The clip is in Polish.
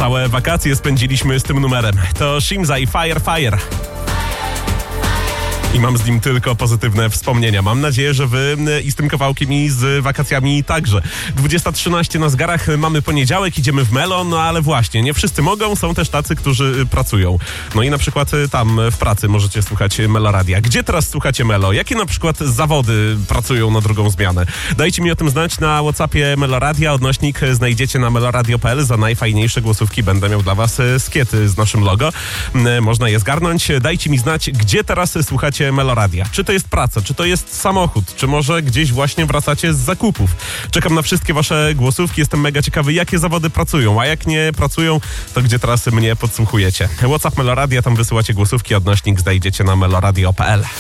Całe wakacje spędziliśmy z tym numerem. To Shimza i Fire Fire. I mam z nim tylko pozytywne wspomnienia. Mam nadzieję, że wy i z tym kawałkiem i z wakacjami także. 20:13 na zegarach, mamy poniedziałek, idziemy w Melo, no ale właśnie, nie wszyscy mogą, są też tacy, którzy pracują. No i na przykład tam w pracy możecie słuchać Meloradia. Gdzie teraz słuchacie Melo? Jakie na przykład zawody pracują na drugą zmianę? Dajcie mi o tym znać na WhatsAppie Meloradia. Odnośnik znajdziecie na meloradio.pl. Za najfajniejsze głosówki będę miał dla was skiety z naszym logo. Można je zgarnąć. Dajcie mi znać, gdzie teraz słuchacie Meloradia. Czy to jest praca, czy to jest samochód, czy może gdzieś właśnie wracacie z zakupów. Czekam na wszystkie wasze głosówki, jestem mega ciekawy, jakie zawody pracują, a jak nie pracują, to gdzie teraz mnie podsłuchujecie. WhatsApp Meloradia, tam wysyłacie głosówki, odnośnik znajdziecie na meloradio.pl.